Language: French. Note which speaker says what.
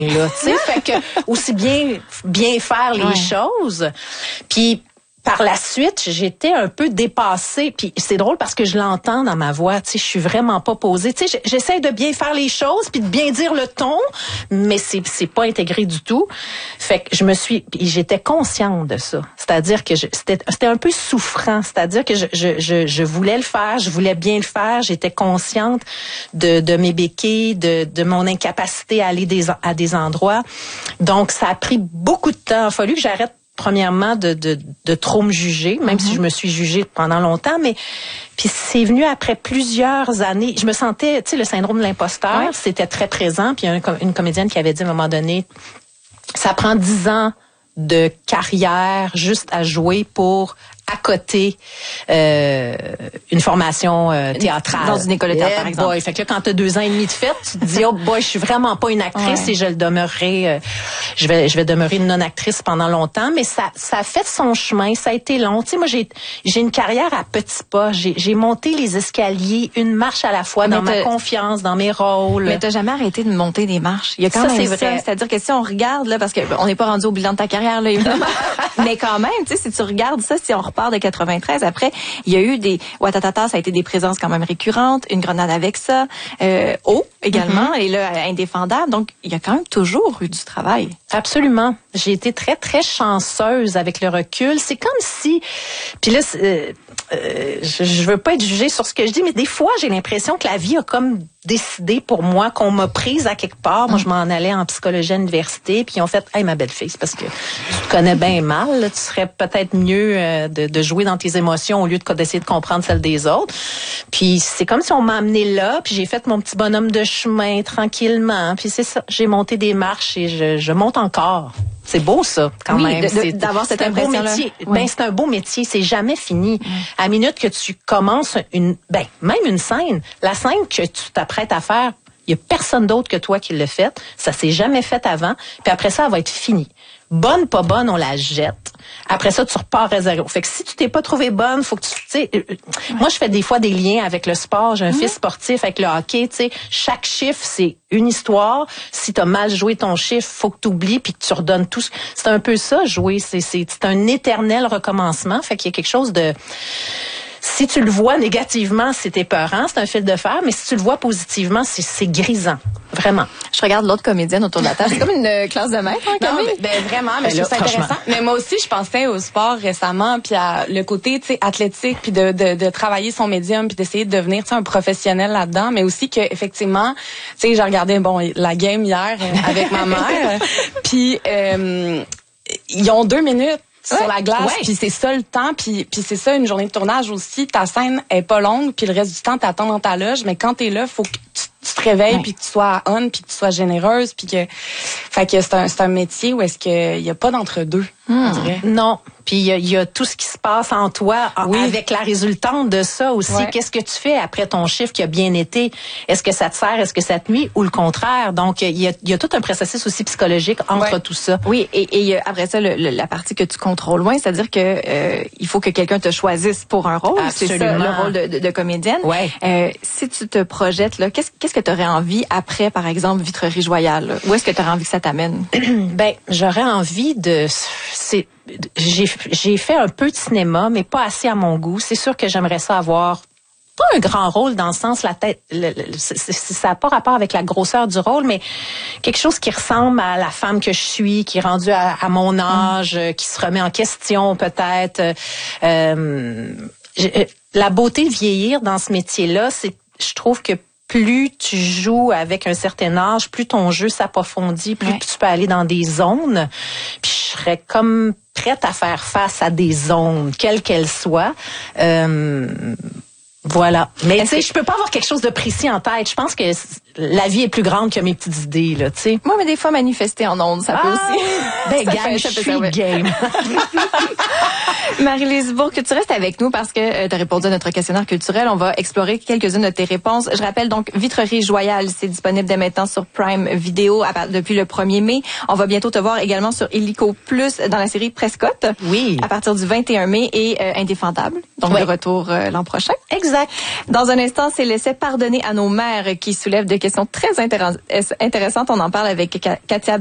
Speaker 1: là, tu sais, fait que aussi bien faire les choses. Puis par la suite, j'étais un peu dépassée. Puis c'est drôle parce que je l'entends dans ma voix. Tu sais, je suis vraiment pas posée. Tu sais, j'essaie de bien faire les choses puis de bien dire le ton, mais c'est pas intégré du tout. Fait que j'étais consciente de ça. C'est-à-dire que c'était un peu souffrant. C'est-à-dire que je voulais le faire, je voulais bien le faire. J'étais consciente de mes béquilles, de mon incapacité à aller à des endroits. Donc ça a pris beaucoup de temps. Il a fallu que j'arrête premièrement de trop me juger, même si je me suis jugée pendant longtemps, mais puis c'est venu après plusieurs années. Je me sentais, tu sais, le syndrome de l'imposteur, c'était très présent. Puis il y a une comédienne qui avait dit à un moment donné, ça prend 10 ans de carrière juste à jouer pour accoter une formation théâtrale.
Speaker 2: Dans une école de théâtre, par exemple.
Speaker 1: Boy. Fait que là, quand t'as 2 ans et demi de fête, tu te dis, oh boy, je suis vraiment pas une actrice et je vais demeurer une non-actrice pendant longtemps. Mais ça a fait son chemin, ça a été long. Tu sais, moi, j'ai une carrière à petits pas. J'ai monté les escaliers une marche à la fois dans ma confiance, dans mes rôles.
Speaker 2: Mais t'as jamais arrêté de monter des marches. Il y a quand même ça. C'est-à-dire que si on regarde, là, parce que on n'est pas rendu au bilan de ta carrière, là, évidemment. Mais quand même, tu sais, si tu regardes ça, si on repart de 93, après, il y a eu des Ouattatata, ça a été des présences quand même récurrentes, Une grenade avec ça, également, et là, Indéfendable. Donc, il y a quand même toujours eu du travail.
Speaker 1: Absolument. J'ai été très, très chanceuse avec le recul. C'est comme si... Puis là, je veux pas être jugée sur ce que je dis, mais des fois, j'ai l'impression que la vie a comme décidé pour moi qu'on m'a prise à quelque part. Moi, je m'en allais en psychologie à l'université, puis ils ont fait « Hey, ma belle-fille, c'est parce que tu te connais bien mal, là, tu serais peut-être mieux de jouer dans tes émotions au lieu d'essayer de comprendre celles des autres. » Puis c'est comme si on m'a amené là, puis j'ai fait mon petit bonhomme de chemin tranquillement. Puis c'est ça, j'ai monté des marches et je monte encore. C'est beau, ça, quand même.
Speaker 2: D'avoir cette impression-là.
Speaker 1: Ben, c'est un beau métier. C'est jamais fini. À la minute que tu commences même une scène, la scène que tu t'apprêtes à faire, il y a personne d'autre que toi qui l'a fait. Ça s'est jamais fait avant. Puis après ça, elle va être finie. Bonne, pas bonne, on la jette. Après ça, tu repars à zéro. Fait que si tu t'es pas trouvé bonne, faut que tu sais. Moi, je fais des fois des liens avec le sport. J'ai un fils sportif avec le hockey. Tu sais, chaque chiffre, c'est une histoire. Si t'as mal joué ton chiffre, faut que tu oublies puis que tu redonnes tout. C'est un peu ça, jouer. C'est un éternel recommencement. Fait qu'il y a quelque chose de... Si tu le vois négativement, c'est épeurant, c'est un fil de fer, mais si tu le vois positivement, c'est grisant. Vraiment.
Speaker 2: Je regarde l'autre comédienne autour de la table. C'est comme une classe de maître, hein, Camille?
Speaker 3: Non, vraiment, mais je trouve ça intéressant. Mais moi aussi, je pensais au sport récemment, puis à le côté, tu sais, athlétique, puis de travailler son médium, puis d'essayer de devenir, tu sais, un professionnel là-dedans, mais aussi que effectivement, tu sais, j'ai regardé la game hier avec ma mère, puis ils ont 2 minutes sur la glace, puis c'est ça le temps, puis c'est ça une journée de tournage aussi. Ta scène est pas longue, puis le reste du temps t'attends dans ta loge, mais quand t'es là, faut que tu te réveilles, puis que tu sois on, puis que tu sois généreuse, puis que, fait que c'est un métier où est-ce que y a pas d'entre-deux, on dirait.
Speaker 1: Non. Puis il y a tout ce qui se passe en toi avec la résultante de ça aussi. Ouais. Qu'est-ce que tu fais après ton chiffre qui a bien été? Est-ce que ça te sert? Est-ce que ça te nuit? Ou le contraire? Donc, il y a tout un processus aussi psychologique entre tout ça.
Speaker 2: Oui, et après ça, la partie que tu contrôles loin, c'est-à-dire que il faut que quelqu'un te choisisse pour un rôle.
Speaker 1: Absolument.
Speaker 2: C'est ça, le rôle de comédienne.
Speaker 1: Ouais.
Speaker 2: Si tu te projettes, là, qu'est-ce que tu aurais envie après, par exemple, Vitrerie Joyale? Là? Où est-ce que tu aurais envie que ça t'amène?
Speaker 1: Ben, j'aurais envie de... J'ai fait un peu de cinéma, mais pas assez à mon goût. C'est sûr que j'aimerais ça avoir pas un grand rôle dans le sens la tête. Ça n'a pas rapport avec la grosseur du rôle, mais quelque chose qui ressemble à la femme que je suis, qui est rendue à mon âge, qui se remet en question peut-être. La beauté de vieillir dans ce métier-là, je trouve que plus tu joues avec un certain âge, plus ton jeu s'approfondit, plus tu peux aller dans des zones. Puis je serais comme prête à faire face à des zones, quelles qu'elles soient. Voilà. Mais tu sais, je peux pas avoir quelque chose de précis en tête. Je pense que la vie est plus grande que mes petites idées, là, tu sais.
Speaker 2: Moi, mais des fois, manifester en ondes, ça peut aussi.
Speaker 1: Ben, gang, je suis game.
Speaker 2: Marie-Lise Bourque, tu restes avec nous parce que tu as répondu à notre questionnaire culturel. On va explorer quelques-unes de tes réponses. Je rappelle donc Vitrerie Joyal, c'est disponible dès maintenant sur Prime Video depuis le 1er mai. On va bientôt te voir également sur Illico Plus dans la série Prescott.
Speaker 1: Oui.
Speaker 2: À partir du 21 mai et Indéfendable. Donc de retour l'an prochain.
Speaker 1: Exact.
Speaker 2: Dans un instant, c'est l'essai Pardonner à nos mères qui soulève des questions très intéressantes. On en parle avec Katia